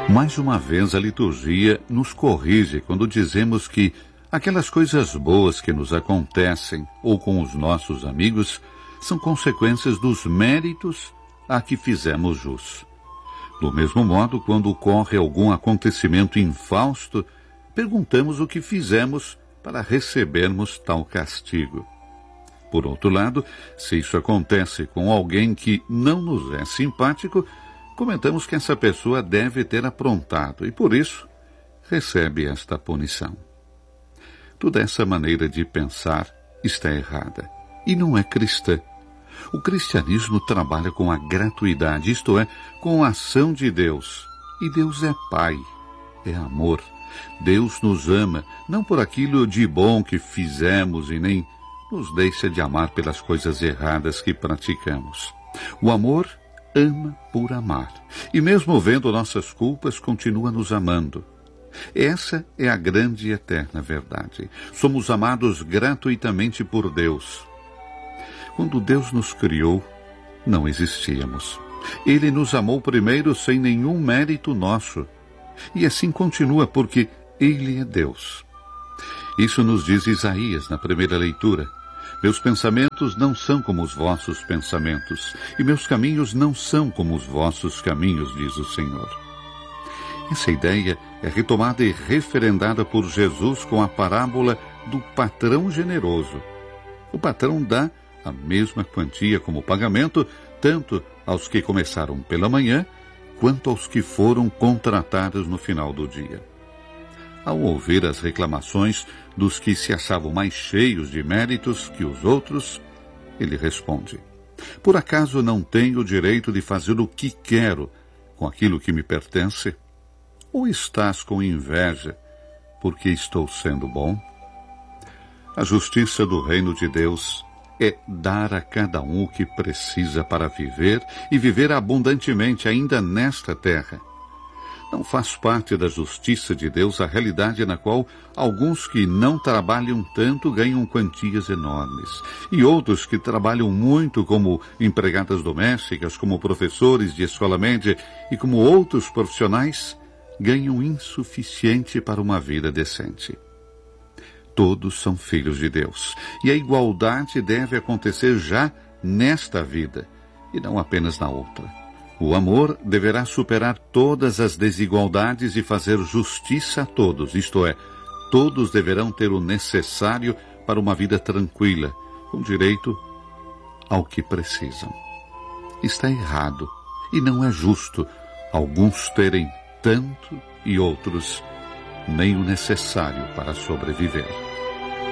Mais uma vez, a liturgia nos corrige quando dizemos que aquelas coisas boas que nos acontecem ou com os nossos amigos são consequências dos méritos a que fizemos jus. Do mesmo modo, quando ocorre algum acontecimento infausto, perguntamos o que fizemos para recebermos tal castigo. Por outro lado, se isso acontece com alguém que não nos é simpático, comentamos que essa pessoa deve ter aprontado e, por isso, recebe esta punição. Toda essa maneira de pensar está errada e não é cristã. O cristianismo trabalha com a gratuidade, isto é, com a ação de Deus. E Deus é Pai, é amor. Deus nos ama, não por aquilo de bom que fizemos e nem nos deixa de amar pelas coisas erradas que praticamos. O amor ama por amar. E mesmo vendo nossas culpas, continua nos amando. Essa é a grande e eterna verdade. Somos amados gratuitamente por Deus. Quando Deus nos criou, não existíamos. Ele nos amou primeiro sem nenhum mérito nosso. E assim continua, porque Ele é Deus. Isso nos diz Isaías na primeira leitura. Meus pensamentos não são como os vossos pensamentos, e meus caminhos não são como os vossos caminhos, diz o Senhor. Essa ideia é retomada e referendada por Jesus com a parábola do patrão generoso. O patrão dá a mesma quantia como pagamento, tanto aos que começaram pela manhã, quanto aos que foram contratados no final do dia. Ao ouvir as reclamações dos que se achavam mais cheios de méritos que os outros, ele responde: por acaso não tenho o direito de fazer o que quero com aquilo que me pertence? Ou estás com inveja porque estou sendo bom? A justiça do reino de Deus é dar a cada um o que precisa para viver e viver abundantemente ainda nesta terra. Não faz parte da justiça de Deus a realidade na qual alguns que não trabalham tanto ganham quantias enormes, e outros que trabalham muito como empregadas domésticas, como professores de escola média e como outros profissionais ganham insuficiente para uma vida decente. Todos são filhos de Deus, e a igualdade deve acontecer já nesta vida, e não apenas na outra. O amor deverá superar todas as desigualdades e fazer justiça a todos, isto é, todos deverão ter o necessário para uma vida tranquila, com direito ao que precisam. Está errado, e não é justo alguns terem tanto e outros nem o necessário para sobreviver.